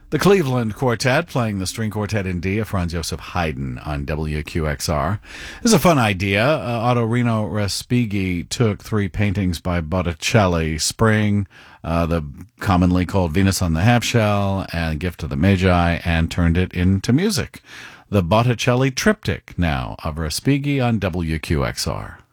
The Cleveland Quartet playing the string quartet in D of Franz Joseph Haydn on WQXR. This is a fun idea. Ottorino Respighi took three paintings by Botticelli, Spring, the commonly called Venus on the Half Shell, and Gift of the Magi, and turned it into music. The Botticelli Triptych now of Respighi on WQXR.